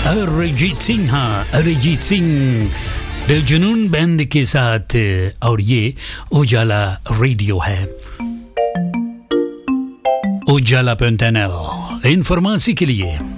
अरिजीत सिंह, हाँ अरिजीत सिंह दिल जुनून बैंड के साथ, और ये उजाला रेडियो है, उजाला.nl। इंफॉर्मेशन के लिए